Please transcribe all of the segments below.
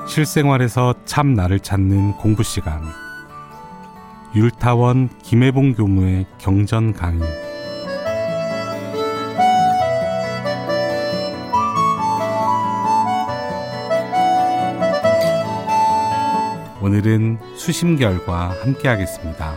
실생활에서 참 나를 찾는 공부 시간. 율타원 김혜봉 교무의 경전 강의. 오늘은 수심결과 함께하겠습니다.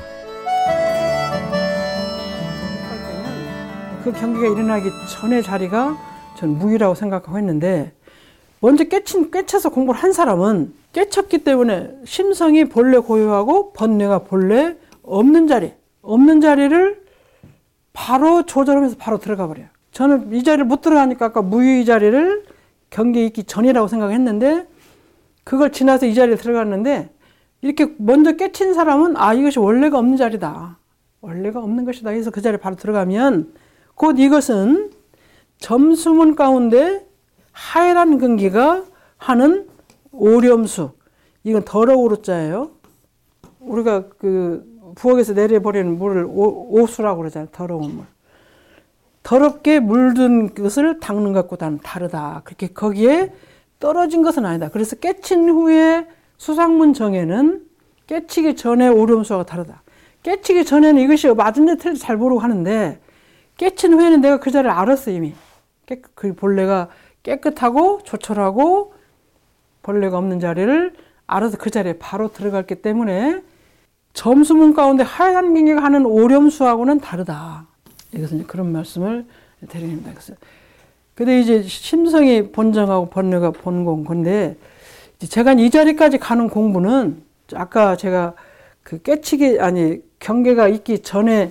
그 경기가 일어나기 전의 자리가 전 무의라고 생각하고 했는데, 먼저 깨쳐서 공부를 한 사람은 깨쳤기 때문에 심성이 본래 고유하고 번뇌가 본래 없는 자리를 바로 조절하면서 바로 들어가 버려요. 저는 이 자리를 못 들어가니까 아까 무의 자리를 경계에 있기 전이라고 생각했는데, 그걸 지나서 이 자리에 들어갔는데, 이렇게 먼저 깨친 사람은 이것이 원래가 없는 자리다, 원래가 없는 것이다 해서 그 자리에 바로 들어가면 곧 이것은 점수문 가운데 하얀 근기가 하는 오렴수, 이건 더러우로 자예요. 우리가 그 부엌에서 내려버리는 물을 오수라고 그러잖아요. 더러운 물. 더럽게 물든 것을 닦는 것과는 다르다. 그렇게 거기에 떨어진 것은 아니다. 그래서 깨친 후에 수상문 정에는 깨치기 전에 오렴수가 다르다. 깨치기 전에는 이것이 맞은지 틀린지 잘 모르고 하는데, 깨친 후에는 내가 그 자리를 알았어 이미. 그 본래가 깨끗하고 조촐하고 벌레가 없는 자리를 알아서 그 자리에 바로 들어갔기 때문에 점수문 가운데 하얀 경계가 하는 오렴수하고는 다르다. 이것은 그런 말씀을 드립니다. 근데 이제 심성이 본정하고 번뇌가 본공. 근데 제가 이 자리까지 가는 공부는 아까 제가 그 경계가 있기 전에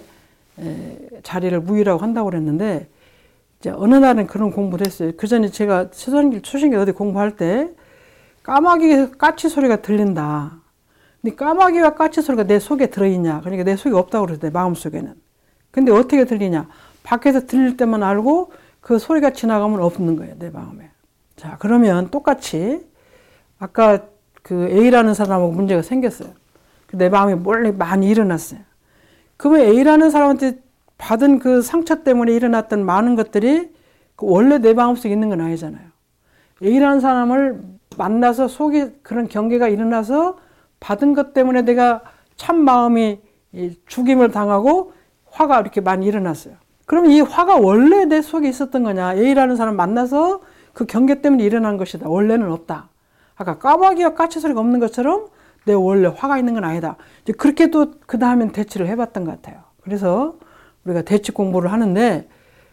자리를 무의라고 한다고 그랬는데, 이제 어느 날은 그런 공부를 했어요. 그 전에 제가 초신길 어디 공부할 때 까마귀 까치 소리가 들린다. 근데 까마귀와 까치 소리가 내 속에 들어있냐? 그러니까 내 속에 없다고 그랬어요. 마음 속에는. 근데 어떻게 들리냐? 밖에서 들릴 때만 알고 그 소리가 지나가면 없는 거예요. 내 마음에. 자, 그러면 똑같이 아까 그 A라는 사람하고 문제가 생겼어요. 내 마음에 몰래 많이 일어났어요. 그러면 A라는 사람한테 받은 그 상처 때문에 일어났던 많은 것들이 원래 내 마음속에 있는 건 아니잖아요. A라는 사람을 만나서 속에 그런 경계가 일어나서 받은 것 때문에 내가 참 마음이 죽임을 당하고 화가 이렇게 많이 일어났어요. 그럼 이 화가 원래 내 속에 있었던 거냐? A라는 사람 만나서 그 경계 때문에 일어난 것이다. 원래는 없다. 아까 까마귀와 까치 소리가 없는 것처럼 내 원래 화가 있는 건 아니다. 이제 그렇게 또 그 다음엔 대치를 해봤던 것 같아요. 그래서 우리가 대치 공부를 하는데,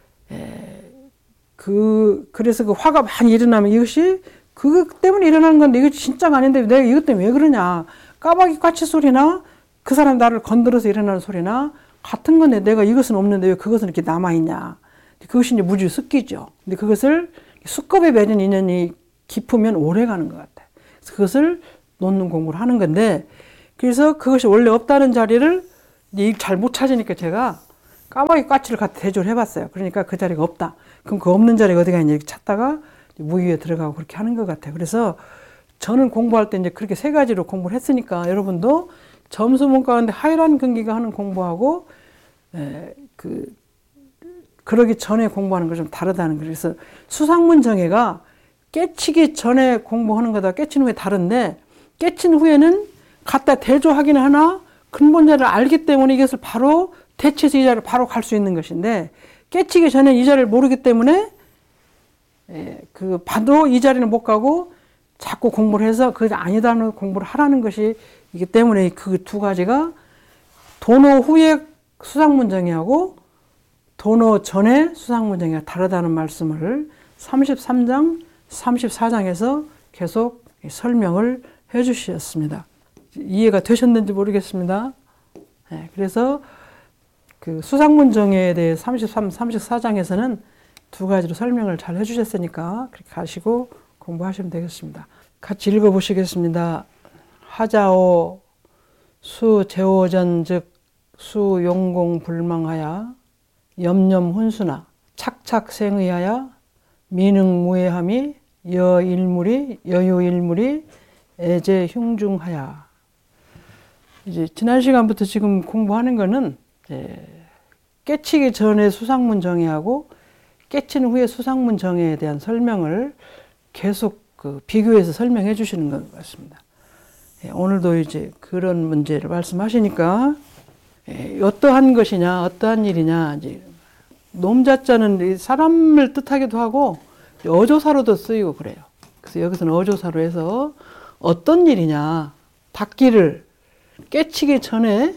그래서 그 화가 많이 일어나면 이것이 그것 때문에 일어나는 건데 이것이 진짜가 아닌데 내가 이것 때문에 왜 그러냐. 까마귀 까치 소리나 그 사람 나를 건드려서 일어나는 소리나 같은 건데 내가 이것은 없는데 왜 그것은 이렇게 남아있냐. 그것이 이제 무지 습기죠. 근데 그것을 수급에 맺은 인연이 깊으면 오래 가는 것 같아요. 그래서 그것을 놓는 공부를 하는 건데, 그래서 그것이 원래 없다는 자리를 잘 못 찾으니까 제가 까마귀 까치를 갖다 대조를 해봤어요. 그러니까 그 자리가 없다. 그럼 그 없는 자리가 어디가 있냐 이렇게 찾다가 무의에 들어가고 그렇게 하는 것 같아요. 그래서 저는 공부할 때 이제 그렇게 세 가지로 공부를 했으니까 여러분도 점수문 가운데 하얀 근기가 하는 공부하고 그러기 전에 공부하는 거 좀 다르다는 거예요. 그래서 수상문 정예가 깨치기 전에 공부하는 거다 깨친 후에 다른데, 깨친 후에는 갖다 대조하기는 하나 근본자를 알기 때문에 이것을 바로 대치해서 이 자리를 바로 갈 수 있는 것인데, 깨치기 전에 이 자리를 모르기 때문에 봐도 이 자리는 못 가고 자꾸 공부를 해서 그게 아니다는 공부를 하라는 것이 이기 때문에 그 두 가지가 도노 후에 수상문정의하고 도노 전에 수상문정의가 다르다는 말씀을 33장, 34장에서 계속 설명을 해 주셨습니다. 이해가 되셨는지 모르겠습니다. 그래서 그 수상문정의에 대해 33, 34장에서는 두 가지로 설명을 잘 해주셨으니까 그렇게 가시고 공부하시면 되겠습니다. 같이 읽어보시겠습니다. 하자오 수제오전 즉 수용공불망하야 염염훈수나 착착생의하야 미능무해함이 여유일물이 애제흉중하야. 이제 지난 시간부터 지금 공부하는 거는 깨치기 전에 수상문 정의하고 깨친 후에 수상문 정의에 대한 설명을 계속 그 비교해서 설명해 주시는 것 같습니다. 예, 오늘도 이제 그런 문제를 말씀하시니까 어떠한 것이냐, 어떠한 일이냐, 이제 놈자자는 사람을 뜻하기도 하고 어조사로도 쓰이고 그래요. 그래서 여기서는 어조사로 해서 어떤 일이냐, 닦기를 깨치기 전에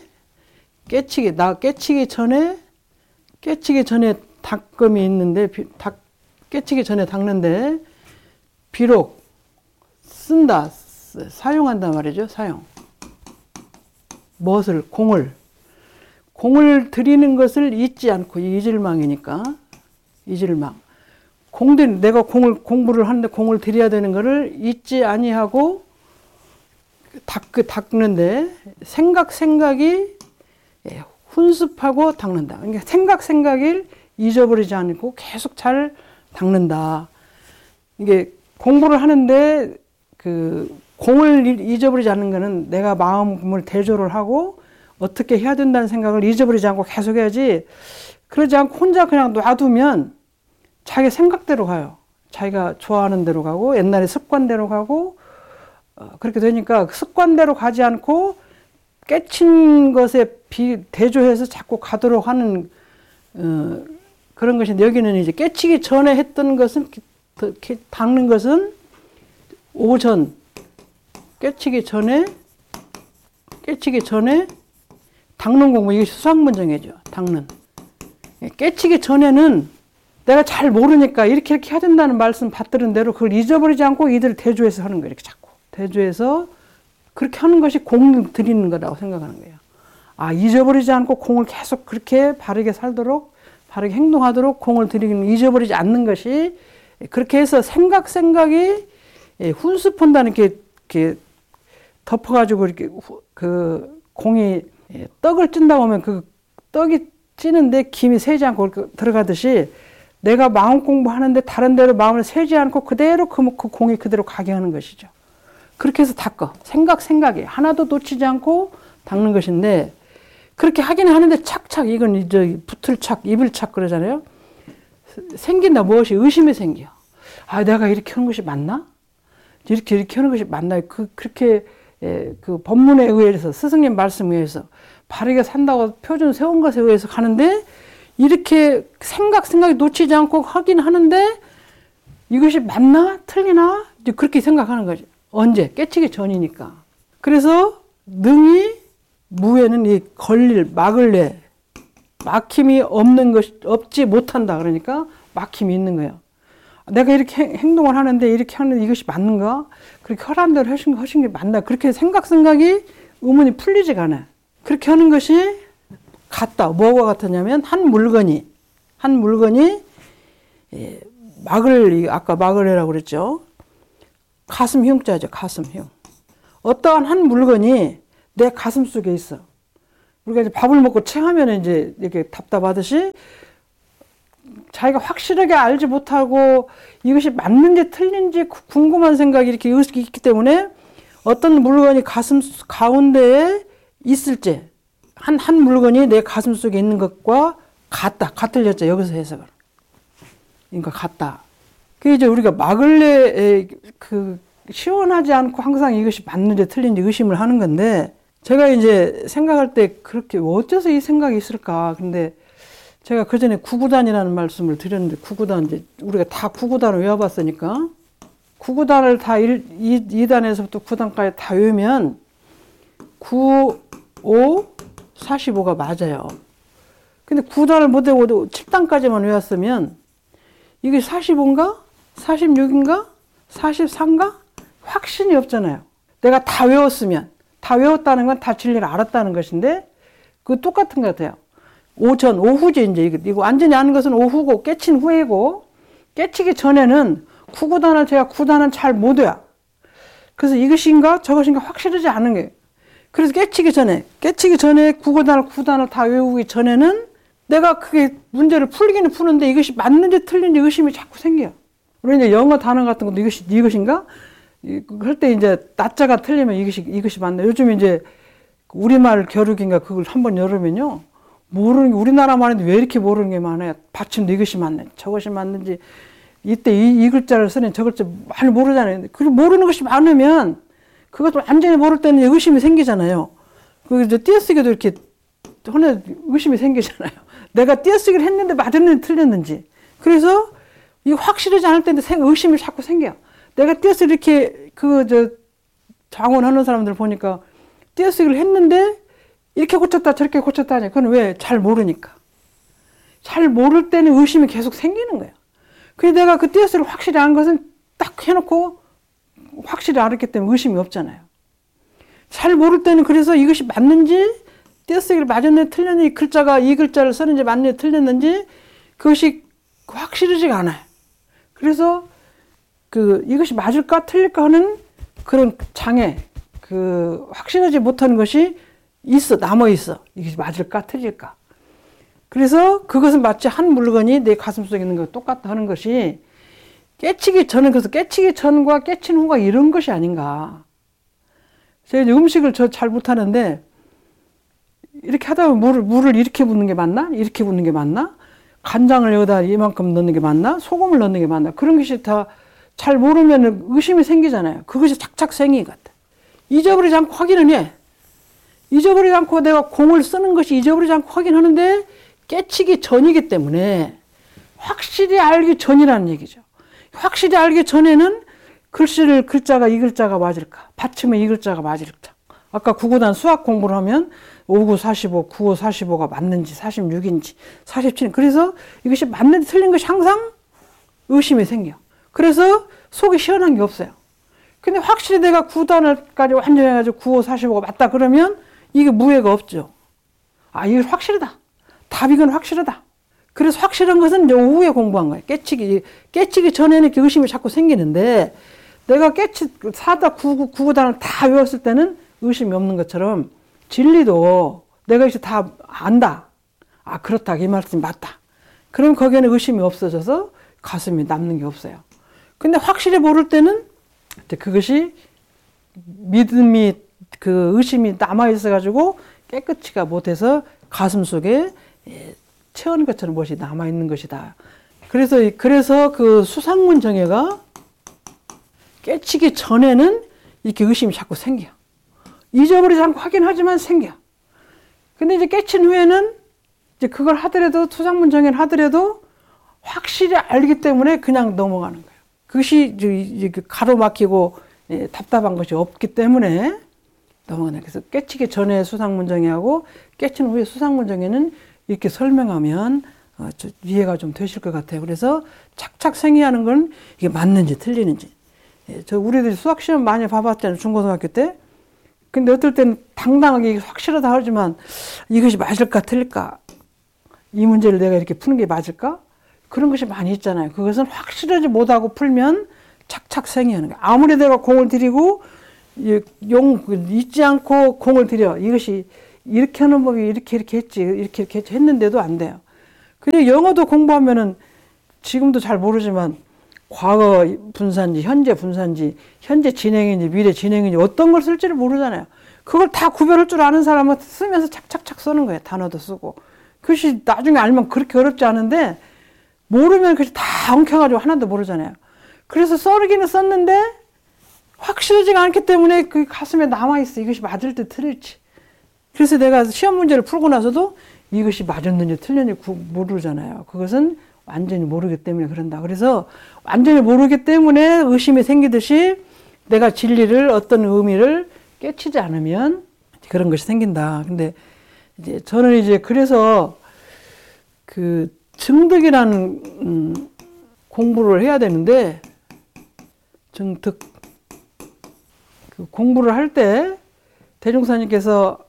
닦음이 있는데 깨치기 전에 닦는데 비록 쓴다, 사용한단 말이죠. 사용. 무엇을? 공을 들이는 것을 잊지 않고, 이질망이니까. 이질망. 내가 공부를 하는데 공을 들여야 되는 것을 잊지 아니하고 닦는데 생각이 훈습하고 닦는다. 그러니까 생각을 잊어버리지 않고 계속 잘 닦는다. 이게 공부를 하는데 그 공을 잊어버리지 않는 것은 내가 마음을 대조를 하고 어떻게 해야 된다는 생각을 잊어버리지 않고 계속 해야지, 그러지 않고 혼자 그냥 놔두면 자기 생각대로 가요. 자기가 좋아하는 대로 가고 옛날에 습관대로 가고 그렇게 되니까 습관대로 가지 않고 깨친 것에 대조해서 자꾸 가도록 하는 그런 것인데, 여기는 이제 깨치기 전에 했던 것은 닦는 것은 오전 깨치기 전에 닦는 공부, 이게 수상문정이죠. 닦는. 깨치기 전에는 내가 잘 모르니까 이렇게 해야 된다는 말씀 받들은 대로 그걸 잊어버리지 않고 이들을 대조해서 하는 거예요. 이렇게 자꾸 대조해서 그렇게 하는 것이 공 들이는 거라고 생각하는 거예요. 아, 잊어버리지 않고 공을 계속 그렇게 바르게 살도록, 바르게 행동하도록 공을 들이는, 잊어버리지 않는 것이, 그렇게 해서 생각이 훈습한다는 이렇게 덮어가지고 이렇게 그 공이 떡을 찐다고 하면 그 떡이 찌는데 김이 새지 않고 들어가듯이 내가 마음 공부하는데 다른 데로 마음을 새지 않고 그대로 그 공이 그대로 가게 하는 것이죠. 그렇게 해서 닦아. 생각이 하나도 놓치지 않고 닦는 것인데, 그렇게 하긴 하는데 착착, 이건 이제 붙을 착, 입을 착 그러잖아요. 생긴다, 무엇이 의심이 생겨. 아, 내가 이렇게 하는 것이 맞나? 이렇게 하는 것이 맞나? 그렇게 그 법문에 의해서, 스승님 말씀에 의해서 바르게 산다고 표준 세운 것에 의해서 가는데, 이렇게 생각이 놓치지 않고 하긴 하는데 이것이 맞나 틀리나 이제 그렇게 생각하는 거죠. 언제? 깨치기 전이니까. 그래서 능히 무에는 이 막을래, 막힘이 없는 것이 없지 못한다. 그러니까 막힘이 있는 거예요. 내가 이렇게 행동을 하는데 이렇게 하는 이것이 맞는가? 그렇게 하라는 대로 하신 게 맞나? 그렇게 생각이 의문이 풀리지가 않아요. 그렇게 하는 것이 같다. 뭐가 같았냐면 한 물건이 아까 막을래라고 그랬죠. 가슴흉자죠. 가슴흉. 어떠한 한 물건이 내 가슴 속에 있어. 우리가 이제 밥을 먹고 체하면 이제 이렇게 답답하듯이 자기가 확실하게 알지 못하고 이것이 맞는지 틀린지 궁금한 생각이 이렇게 있기 때문에 어떤 물건이 가슴 가운데에 있을지, 한 물건이 내 가슴 속에 있는 것과 같을 여자, 여기서 해석을. 그러니까 같다. 그 이제 우리가 막을래, 시원하지 않고 항상 이것이 맞는지 틀린지 의심을 하는 건데, 제가 이제 생각할 때 그렇게 어째서 이 생각이 있을까. 근데 제가 그 전에 구구단이라는 말씀을 드렸는데, 구구단, 이제 우리가 다 구구단을 외워봤으니까, 구구단을 다 2단에서부터 9단까지 다 외우면 9, 5, 45가 맞아요. 근데 9단을 못 외워도 7단까지만 외웠으면 이게 45인가? 46인가? 43인가? 확신이 없잖아요. 내가 다 외웠으면, 다 외웠다는 건 다 진리를 알았다는 것인데, 그거 똑같은 것 같아요. 오후지, 이제. 이거 완전히 아는 것은 오후고, 깨친 후이고, 깨치기 전에는 제가 9단은 잘 못 외워. 그래서 이것인가 저것인가 확실하지 않은 거예요. 그래서 깨치기 전에 9단을 다 외우기 전에는 내가 그게 문제를 풀기는 푸는데 이것이 맞는지 틀린지 의심이 자꾸 생겨요. 우리 이제 영어 단어 같은 것도 이것인가? 할 때 이제 낮자가 틀리면 이것이 맞나? 요즘 이제 우리말 겨루기인가 그걸 한번 열으면요. 모르는 게, 우리나라 말인데 왜 이렇게 모르는 게 많아요. 받침도 이것이 맞네. 저것이 맞는지, 이때 이 글자를 쓰는 저 글자 많이 모르잖아요. 그리고 모르는 것이 많으면 그것도 완전히 모를 때는 의심이 생기잖아요. 그 이제 띄어쓰기도 이렇게 혼에 의심이 생기잖아요. 내가 띄어쓰기를 했는데 맞았는지 틀렸는지. 그래서 이 확실하지 않을 때는 의심이 자꾸 생겨요. 내가 띄어쓰기 이렇게 장원하는 사람들 보니까 띄어쓰기를 했는데 이렇게 고쳤다 저렇게 고쳤다 하냐. 그건 왜? 잘 모르니까. 잘 모를 때는 의심이 계속 생기는 거예요. 그래서 내가 그 띄어쓰기를 확실히 안 것은 딱 해놓고 확실히 알았기 때문에 의심이 없잖아요. 잘 모를 때는 그래서 이것이 맞는지 띄어쓰기를 맞았는지 틀렸는지 이 글자를 쓰는지 맞는지 틀렸는지 그것이 확실하지가 않아요. 그래서 이것이 맞을까 틀릴까 하는 그런 장애, 확실하지 못한 것이 남아있어. 이것이 맞을까 틀릴까. 그래서 그것은 마치 한 물건이 내 가슴 속에 있는 것과 똑같다 하는 것이 깨치기 전과 깨친 후가 이런 것이 아닌가. 제가 이제 음식을 잘 못하는데 이렇게 하다 보면 물을 이렇게 붓는 게 맞나? 이렇게 붓는 게 맞나? 간장을 여기다 이만큼 넣는 게 맞나? 소금을 넣는 게 맞나? 그런 것이 다 잘 모르면 의심이 생기잖아요. 그것이 착착 생긴 것 같아. 잊어버리지 않고 확인은 해. 잊어버리지 않고 내가 공을 쓰는 것이 잊어버리지 않고 확인하는데 깨치기 전이기 때문에 확실히 알기 전이라는 얘기죠. 확실히 알기 전에는 글자가 이 글자가 맞을까? 받침은 이 글자가 맞을까? 아까 구구단 수학 공부를 하면 59, 45, 95, 45가 맞는지 46인지 47. 그래서 이것이 맞는지 틀린 것이 항상 의심이 생겨. 그래서 속이 시원한 게 없어요. 근데 확실히 내가 9단을까지 완전히 해가지고 95, 45가 맞다 그러면 이게 무해가 없죠. 이게 확실하다. 답 이건 확실하다. 그래서 확실한 것은 이제 오후에 공부한 거예요. 깨치기 전에는 이렇게 의심이 자꾸 생기는데 내가 사다 9단을 다 외웠을 때는 의심이 없는 것처럼 진리도 내가 이제 다 안다. 그렇다. 이 말씀이 맞다. 그럼 거기에는 의심이 없어져서 가슴이 남는 게 없어요. 근데 확실히 모를 때는 그것이 믿음이 의심이 남아있어가지고 깨끗이가 못해서 가슴 속에 채운 것처럼 무엇이 남아있는 것이다. 그래서 그 수상문 정예가 깨치기 전에는 이렇게 의심이 자꾸 생겨. 잊어버리지 않고 확인하지만 생겨. 근데 이제 깨친 후에는 이제 그걸 하더라도 수상문 정예를 하더라도 확실히 알기 때문에 그냥 넘어가는 거예요. 그것이 이제 가로막히고 답답한 것이 없기 때문에 넘어가는 거예요. 그래서 깨치기 전에 수상문 정예하고 깨친 후에 수상문 정예는 이렇게 설명하면 이해가 좀 되실 것 같아요. 그래서 착착 생이하는 건 이게 맞는지 틀리는지. 우리들이 수학 시험 많이 봐봤잖아요. 중고등학교 때. 근데 어떨 때는 당당하게 확실하다 하지만 이것이 맞을까 틀릴까? 이 문제를 내가 이렇게 푸는 게 맞을까? 그런 것이 많이 있잖아요. 그것은 확실하지 못하고 풀면 착착 생이하는 거예요. 아무리 내가 공을 들이고 잊지 않고 공을 들여. 이것이 이렇게 하는 법이 이렇게 했지. 이렇게 했는데도 안 돼요. 그냥 영어도 공부하면은 지금도 잘 모르지만 과거 분사인지 현재 분사인지 현재 진행인지 미래 진행인지 어떤 걸 쓸지를 모르잖아요. 그걸 다 구별할 줄 아는 사람은 쓰면서 착착착 쓰는 거예요. 단어도 쓰고. 그것이 나중에 알면 그렇게 어렵지 않은데 모르면 그것이 다 엉켜가지고 하나도 모르잖아요. 그래서 써르기는 썼는데 확실하지가 않기 때문에 그 가슴에 남아있어. 이것이 맞을지 틀릴지. 그래서 내가 시험 문제를 풀고 나서도 이것이 맞았는지 틀렸는지 모르잖아요. 그것은 완전히 모르기 때문에 그런다. 그래서 완전히 모르기 때문에 의심이 생기듯이 내가 진리를 어떤 의미를 깨치지 않으면 그런 것이 생긴다. 근데 이제 저는 이제 그래서 그 증득이라는 공부를 해야 되는데 증득 공부를 할 때 대종사님께서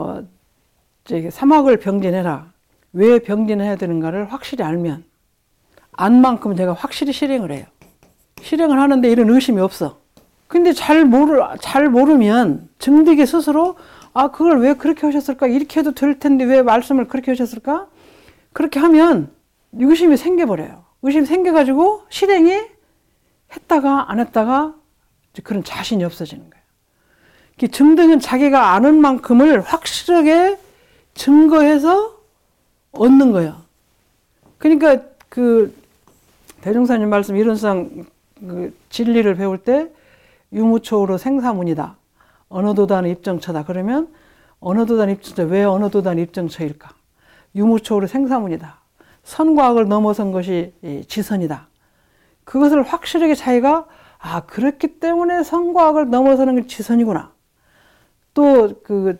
사막을 병진해라. 왜 병진해야 되는가를 확실히 알면 안 만큼 제가 확실히 실행을 해요. 실행을 하는데 이런 의심이 없어. 근데 잘 모르면 증득이 스스로 그걸 왜 그렇게 하셨을까? 이렇게 해도 될 텐데 왜 말씀을 그렇게 하셨을까? 그렇게 하면 의심이 생겨버려요. 의심이 생겨가지고 실행이 했다가 안 했다가 그런 자신이 없어지는 거예요. 증득은 자기가 아는 만큼을 확실하게 증거해서 얻는 거예요. 그러니까 대종사님 말씀 이론상 그 진리를 배울 때 유무초로 생사문이다. 언어도단 입정처다. 그러면 언어도단 입정처, 왜 언어도단 입정처일까? 유무초로 생사문이다. 선과 악을 넘어선 것이 지선이다. 그것을 확실하게 자기가 그렇기 때문에 선과 악을 넘어서는 게 지선이구나. 또 그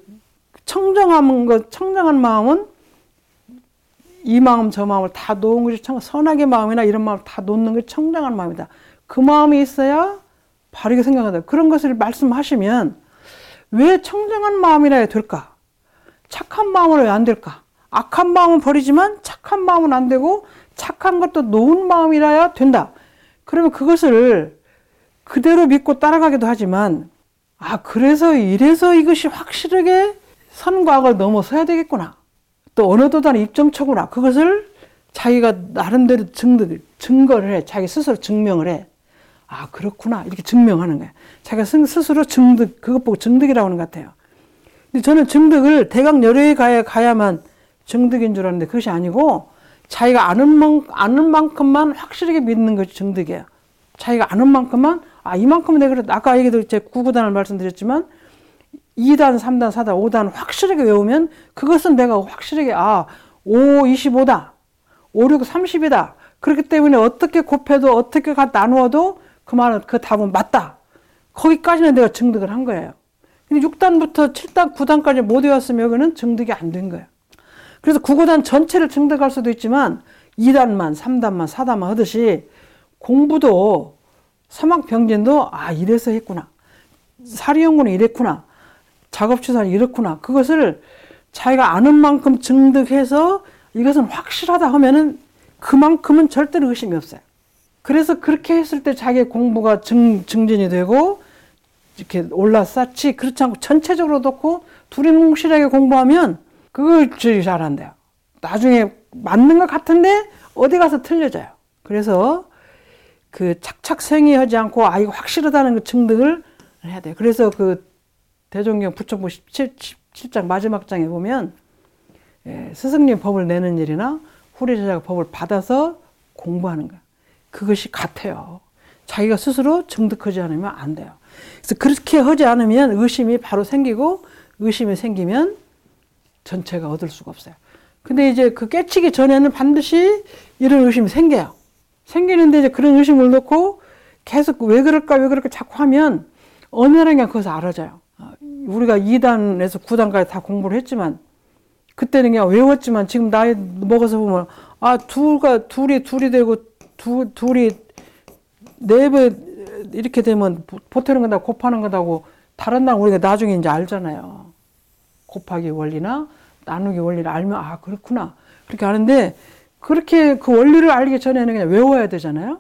청정한 마음은 이 마음 저 마음을 다 놓은 것이 선악의 마음이나 이런 마음을 다 놓는 것이 청정한 마음이다. 그 마음이 있어야 바르게 생각한다. 그런 것을 말씀하시면 왜 청정한 마음이라 해야 될까? 착한 마음은 왜 안 될까? 악한 마음은 버리지만 착한 마음은 안 되고 착한 것도 놓은 마음이라야 된다. 그러면 그것을 그대로 믿고 따라가기도 하지만 그래서 이래서 이것이 확실하게 선과 악을 넘어서야 되겠구나. 또 언어도단 입정처구나. 그것을 자기가 나름대로 증거를 해. 자기 스스로 증명을 해. 그렇구나. 이렇게 증명하는 거야. 자기가 스스로 그것 보고 증득이라고 하는 것 같아요. 근데 저는 증득을 대강 여러 해 가야만 증득인 줄 알았는데 그것이 아니고 자기가 아는 만큼만 확실하게 믿는 것이 증득이에요. 자기가 아는 만큼만 이만큼은 내가 그래. 아까 얘기도 제 9구단을 말씀드렸지만 2단, 3단, 4단, 5단 확실하게 외우면 그것은 내가 확실하게 5, 25다. 5, 6, 30이다. 그렇기 때문에 어떻게 곱해도 어떻게 나누어도 그 말은 그 답은 맞다. 거기까지는 내가 증득을 한 거예요. 근데 6단부터 7단, 9단까지 못 외웠으면 여기는 증득이 안 된 거예요. 그래서 9구단 전체를 증득할 수도 있지만 2단만, 3단만, 4단만 하듯이 공부도 사막병진도 이래서 했구나. 사리연구는 이랬구나. 작업추사는 이렇구나. 그것을 자기가 아는 만큼 증득해서 이것은 확실하다 하면은 그만큼은 절대로 의심이 없어요. 그래서 그렇게 했을 때 자기의 공부가 증진이 되고 이렇게 올라쌌지. 그렇지 않고 전체적으로 놓고 두리뭉실하게 공부하면 그걸 제일 잘한대요. 나중에 맞는 것 같은데 어디 가서 틀려져요. 그래서 그 착착생이하지 않고 이거 확실하다는 그 증득을 해야 돼요. 그래서 그 대종경 부총부 17장 마지막 장에 보면 스승님 법을 내는 일이나 후리 제자가 법을 받아서 공부하는 거야. 그것이 같아요. 자기가 스스로 증득하지 않으면 안 돼요. 그래서 그렇게 하지 않으면 의심이 바로 생기고 의심이 생기면 전체가 얻을 수가 없어요. 근데 이제 그 깨치기 전에는 반드시 이런 의심이 생겨요. 생기는데 이제 그런 의심을 놓고 계속 왜 그럴까 자꾸 하면 어느 날은 그냥 그것을 알아져요. 우리가 2단에서 9단까지 다 공부를 했지만 그때는 그냥 외웠지만 지금 나이 먹어서 보면 둘이 되고 둘이 4배 이렇게 되면 보태는 거다 곱하는 거다고 다른 날 우리가 나중에 이제 알잖아요. 곱하기 원리나 나누기 원리를 알면 그렇구나. 그렇게 아는데 그렇게 그 원리를 알기 전에는 그냥 외워야 되잖아요.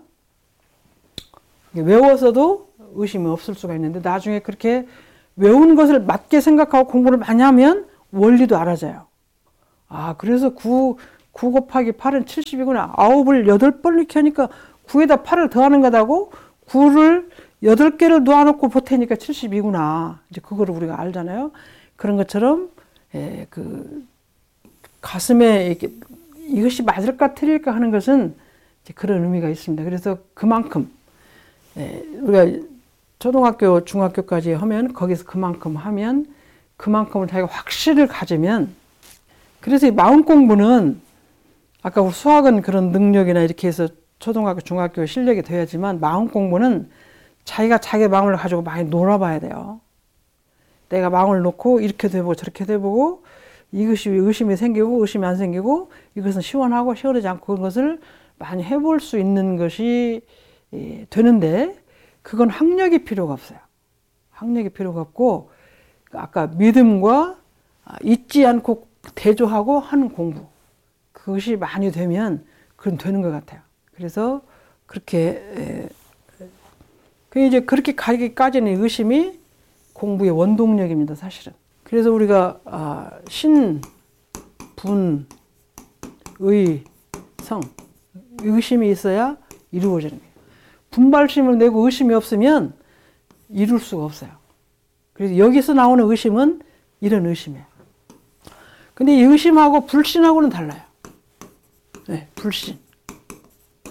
외워서도 의심이 없을 수가 있는데 나중에 그렇게 외운 것을 맞게 생각하고 공부를 많이 하면 원리도 알아져요. 그래서 9 곱하기 8은 70이구나. 9을 8번 이렇게 하니까 9에다 8을 더하는 거다고 9를 8개를 놓아놓고 보태니까 70이구나. 이제 그거를 우리가 알잖아요. 그런 것처럼 그 가슴에 이렇게 이것이 맞을까 틀릴까 하는 것은 이제 그런 의미가 있습니다. 그래서 그만큼 우리가 초등학교, 중학교까지 하면 거기서 그만큼 하면 그만큼을 자기가 확신을 가지면 그래서 이 마음 공부는 아까 우리 수학은 그런 능력이나 이렇게 해서 초등학교, 중학교 실력이 돼야지만 마음 공부는 자기가 자기 마음을 가지고 많이 놀아봐야 돼요. 내가 마음을 놓고 이렇게 돼보고 저렇게 돼보고 이것이 의심이 생기고 의심이 안 생기고 이것은 시원하고 시원하지 않고 그런 것을 많이 해볼 수 있는 것이 되는데 그건 학력이 필요가 없어요. 학력이 필요가 없고 아까 믿음과 잊지 않고 대조하고 하는 공부 그것이 많이 되면 그건 되는 것 같아요. 그래서 그렇게 이제 그렇게 가기까지는 의심이 공부의 원동력입니다, 사실은. 그래서 우리가 신, 분, 의, 성 의심이 있어야 이루어지는 거예요. 분발심을 내고 의심이 없으면 이룰 수가 없어요. 그래서 여기서 나오는 의심은 이런 의심이에요. 근데 이 의심하고 불신하고는 달라요. 네, 불신.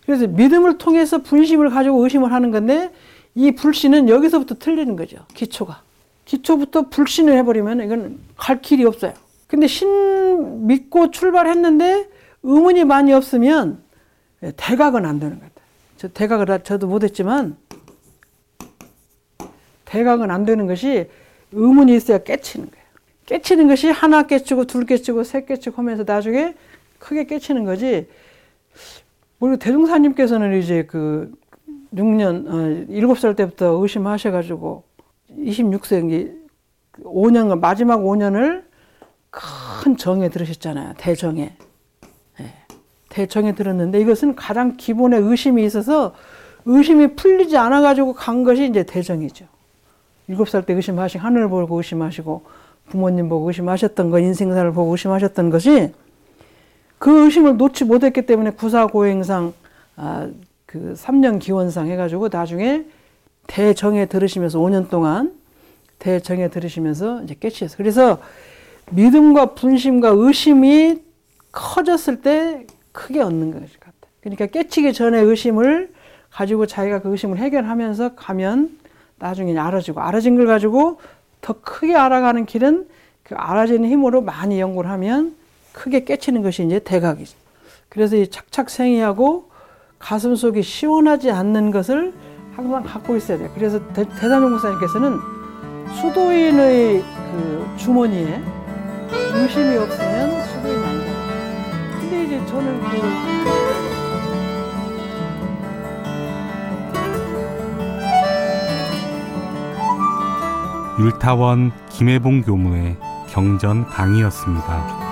그래서 믿음을 통해서 분심을 가지고 의심을 하는 건데 이 불신은 여기서부터 틀리는 거죠. 기초부터 불신을 해버리면 이건 갈 길이 없어요. 근데 신 믿고 출발했는데 의문이 많이 없으면 대각은 안 되는 것 같아요. 저 대각을 저도 못했지만 대각은 안 되는 것이 의문이 있어야 깨치는 거예요. 깨치는 것이 하나 깨치고 둘 깨치고 셋 깨치고 하면서 나중에 크게 깨치는 거지. 우리 대종사님께서는 이제 그 6년, 7살 때부터 의심하셔가지고 26세 5년, 마지막 5년을 큰 정에 들으셨잖아요. 대정에. 네. 대정에 들었는데 이것은 가장 기본의 의심이 있어서 의심이 풀리지 않아가지고 간 것이 이제 대정이죠. 7살 때 의심하시고 하늘 보고 의심하시고 부모님 보고 의심하셨던 거, 인생사를 보고 의심하셨던 것이 그 의심을 놓지 못했기 때문에 구사고행상 그 3년 기원상 해가지고 나중에 대정에 들으시면서 5년 동안 대정에 들으시면서 이제 깨치셨어요. 그래서 믿음과 분심과 의심이 커졌을 때 크게 얻는 것 같아요. 그러니까 깨치기 전에 의심을 가지고 자기가 그 의심을 해결하면서 가면 나중에 알아지고 알아진 걸 가지고 더 크게 알아가는 길은 그 알아지는 힘으로 많이 연구를 하면 크게 깨치는 것이 이제 대각이죠. 그래서 이 착착생이하고 가슴 속이 시원하지 않는 것을 항상 갖고 있어야 돼요. 그래서 대단용 목사님께서는 수도인의 그 주머니에 의심이 없으면 수도인 아니다. 근데 이제 저는 율타원 김혜봉 교무의 경전 강의였습니다.